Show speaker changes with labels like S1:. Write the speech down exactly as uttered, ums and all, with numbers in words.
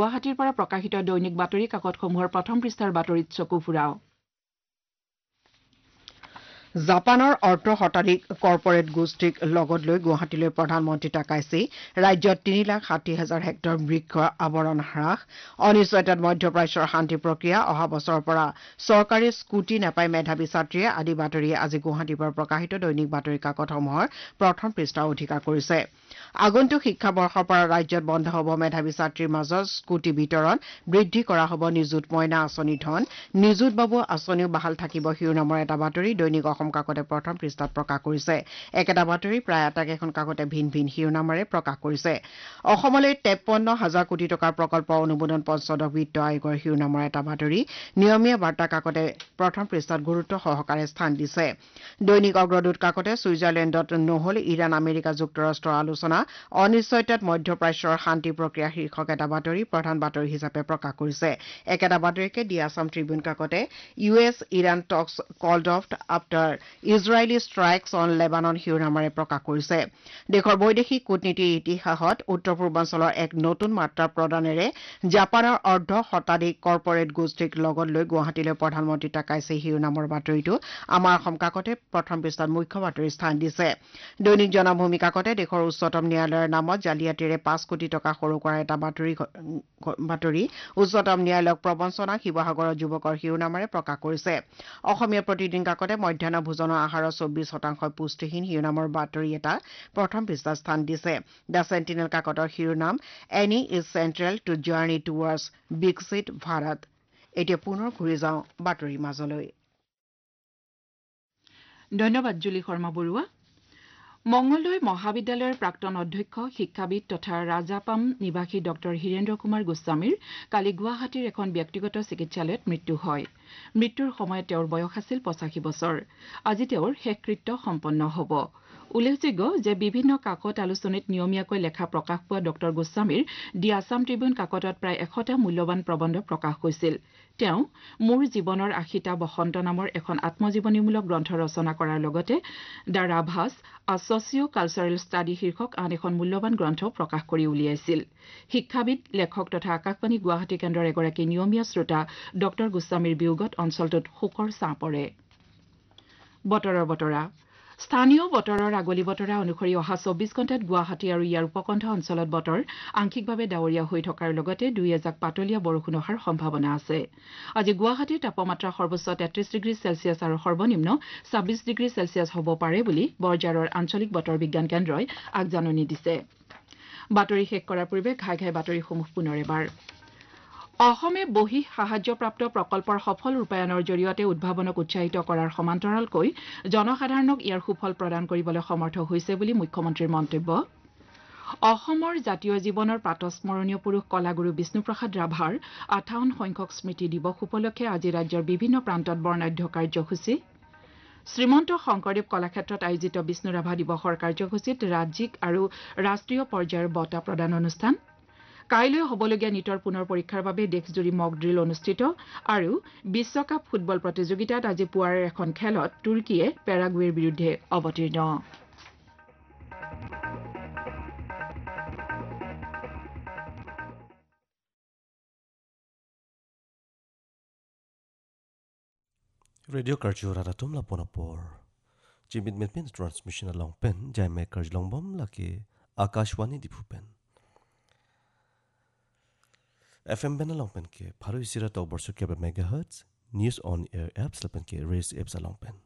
S1: গুৱাহাটীৰ পৰা প্ৰকাশিত দৈনিক বাতৰি কাকতসমূহৰ প্ৰথম পৃষ্ঠাৰ বাতৰিত চকু ফুৰাও। জাপানৰ অৰ্ধ শতাধিক কৰ্পৰেট গোষ্ঠীক লগত লৈ গুৱাহাটীলৈ প্ৰধানমন্ত্ৰী তাকাইছি ৰাজ্যত তিনি লাখ ষাঠি হাজাৰ হেক্টৰ বৃক্ষ আৱৰণ হ্ৰাস অনিশ্চয়তাত মধ্যপ্ৰাচ্যৰ শান্তি প্ৰক্ৰিয়া অহা বছৰৰ পৰা চৰকাৰী স্কুটি নাপাই মেধাৱী ছাত্ৰীয়ে আদি বাতৰিয়ে আজি গুৱাহাটীৰ পৰা প্ৰকাশিত দৈনিক বাতৰি কাকতসমূহৰ প্ৰথম পৃষ্ঠা অধিকাৰ কৰিছে। আগন্তুক শিক্ষাবৰ্ষৰ পৰা ৰাজ্যত বন্ধ হ'ব মেধাৱী ছাত্ৰীৰ মাজত স্কুটি বিতৰণ বৃদ্ধি কৰা হ'ব নিযুত মইনা আঁচনি ধন নিযুত বাবু আঁচনিও বাহাল থাকিব শিৰোনামৰ এটা বাতৰি দৈনিক অসম কাকতে প্ৰথম পৃষ্ঠাত প্ৰকাশ কৰিছে। একেটা বাতৰি প্ৰায় আটাইকেইখন কাকতে ভিন ভিন শিৰোনামেৰে প্ৰকাশ কৰিছে। অসমলৈ তেপন্ন হাজাৰ কোটি টকাৰ প্ৰকল্প অনুমোদন পঞ্চদশ বিত্ত আয়োগৰ শিৰোনামৰ এটা বাতৰি নিয়মীয়া বাৰ্তা কাকতে প্ৰথম পৃষ্ঠাত গুৰুত্ব সহকাৰে স্থান দিছে। দৈনিক অগ্ৰদূত কাকতে ছুইজাৰলেণ্ডত নহল ইৰাণ আমেৰিকা যুক্তৰাষ্ট্ৰৰ আলোচনা অনিশ্চয়তাত মধ্যপ্ৰাচ্যৰ শান্তি প্ৰক্ৰিয়া শীৰ্ষক এটা বাতৰি প্ৰধান বাতৰি হিচাপে প্ৰকাশ কৰিছে। একেটা বাতৰিকে দি Assam Tribune কাকতে U S Iran Tux called off after Israeli ষ্ট্ৰাইকছ on Lebanon শিৰোনামেৰে প্ৰকাশ কৰিছে। দেশৰ বৈদেশিক কূটনীতিৰ ইতিহাসত উত্তৰ পূৰ্বাঞ্চলৰ এক নতুন মাত্ৰা প্ৰদানেৰে জাপানৰ অৰ্ধ শতাধিক কৰ্পৰেট গোষ্ঠীক লগত লৈ গুৱাহাটীলৈ প্ৰধানমন্ত্ৰী তাকাইছে শিৰোনামৰ বাতৰিটো আমাৰ অসম কাকতে প্ৰথম পৃষ্ঠাত মুখ্য বাতৰি স্থান দিছে। দৈনিক জনভূমি কাকতে দেশৰ উচ্চতম ন্যায়ালয়ৰ নামত জালিয়াতিৰে পাঁচ কোটি টকা সৰু কৰাৰ এটা বাতৰি বাতৰি উচ্চতম ন্যায়ালয়ক প্ৰবঞ্চনা শিৱসাগৰৰ যুৱকৰ শিৰোনামেৰে প্ৰকাশ কৰিছে। অসমীয়া প্ৰতিদিন কাকতে মধ্যাহ্ন ভোজনৰ আহাৰৰ চৌব্বিছ শতাংশ পুষ্টিহীন শিৰোনামৰ বাতৰি এটা প্ৰথম পৃষ্ঠাত স্থান দিছে। দ্য চেণ্টিনেল কাকতৰ শিৰোনাম any is central two journey towards বিকশিত ভাৰত। এতিয়া পুনৰ ঘূৰি যাওঁ বাতৰিৰ মাজলৈ। ধন্যবাদ জুলি শৰ্মা বৰুৱা। মংগলদৈ মহাবিদ্যালয়ৰ প্ৰাক্তন অধ্যক্ষ শিক্ষাবিদ তথা ৰাজাপাম নিবাসী ড হীৰেন্দ্ৰ কুমাৰ গোস্বামীৰ কালি গুৱাহাটীৰ এখন ব্যক্তিগত চিকিৎসালয়ত মৃত্যু হয়। মৃত্যুৰ সময়ত তেওঁৰ বয়স আছিল পঁচাশী বছৰ। আজি তেওঁৰ শেষকৃত্য সম্পন্ন হ'ব। উল্লেখযোগ্য যে বিভিন্ন কাকত আলোচনীত নিয়মীয়াকৈ লেখা প্ৰকাশ পোৱা ড গোস্বামীৰ দি আছাম ট্ৰিবিউন কাকতত প্ৰায় এশটা মূল্যৱান প্ৰবন্ধ প্ৰকাশ হৈছিল। তেওঁ মোৰ জীৱনৰ আশীটা বসন্ত নামৰ এখন আত্মজীৱনীমূলক গ্ৰন্থ ৰচনা কৰাৰ লগতে দ্য ৰাভাছ আ ছচিঅ কালচাৰেল ষ্টাডি শীৰ্ষক আন এখন মূল্যৱান গ্ৰন্থ প্ৰকাশ কৰি উলিয়াইছিল। শিক্ষাবিদ লেখক তথা আকাশবাণী গুৱাহাটী কেন্দ্ৰৰ এগৰাকী নিয়মীয়া শ্ৰোতা ড গোস্বামীৰ বিয়োগত অঞ্চলটোত শোকৰ ছাঁ পৰে। বতৰৰ বতৰা স্থানীয় বতৰৰ আগলি বতৰা অনুসৰি অহা চৌব্বিছ ঘণ্টাত গুৱাহাটী আৰু ইয়াৰ উপকণ্ঠ অঞ্চলত বতৰ আংশিকভাৱে ডাৱৰীয়া হৈ থকাৰ লগতে দুই এজাক পাতলীয়া বৰষুণ অহাৰ সম্ভাৱনা আছে। আজি গুৱাহাটীৰ তাপমাত্ৰা সৰ্বোচ্চ তেত্ৰিছ ডিগ্ৰী চেলছিয়াছ আৰু সৰ্বনিম্ন ছাব্বিছ ডিগ্ৰী চেলছিয়াছ হ'ব পাৰে বুলি বৰঝাৰৰ আঞ্চলিক বতৰ বিজ্ঞান কেন্দ্ৰই আগজাননী দিছে। বাতৰি শেষ কৰাৰ পূৰ্বে ঘাই ঘাই বাতৰিসমূহ পুনৰ এবাৰ। অসমে বহিঃ সাহায্যপ্ৰাপ্ত প্ৰকল্পৰ সফল ৰূপায়ণৰ জৰিয়তে উদ্ভাৱনক উৎসাহিত কৰাৰ সমান্তৰালকৈ জনসাধাৰণক ইয়াৰ সুফল প্ৰদান কৰিবলৈ সমৰ্থ হৈছে বুলি মুখ্যমন্ত্ৰীৰ মন্তব্য। অসমৰ জাতীয় জীৱনৰ প্ৰাতঃস্মৰণীয় পুৰুষ কলাগুৰু বিষ্ণুপ্ৰসাদ ৰাভাৰ আঠাৱন্ন সংখ্যক স্মৃতি দিৱস উপলক্ষে আজি ৰাজ্যৰ বিভিন্ন প্ৰান্তত বৰ্ণাঢ্য কাৰ্যসূচী। শ্ৰীমন্ত শংকৰদেৱ কলাক্ষেত্ৰত আয়োজিত বিষ্ণু ৰাভা দিৱসৰ কাৰ্যসূচীত ৰাজ্যিক আৰু ৰাষ্ট্ৰীয় পৰ্যায়ৰ বঁটা প্ৰদান অনুষ্ঠান। কাইলৈ হ'বলগীয়া নিটৰ পুনৰ পৰীক্ষাৰ বাবে দেশজুৰি মক ড্ৰিল অনুষ্ঠিত আৰু বিশ্বকাপ ফুটবল প্ৰতিযোগিতাত আজি পুৱাৰ এখন খেলত তুৰ্কীয়ে পেৰাগুৱেৰ বিৰুদ্ধে অৱতীৰ্ণ।
S2: Radio Karjo Radatum la Ponapor. Jimit Mitmin transmission along pen, Jaime Karjlong Bom Laki, Akashwani Dipupen. F M Ben along pen ke, Paru Sira Toborso Keba Megahertz, News on Air apps la pen ke, Race apps along pen.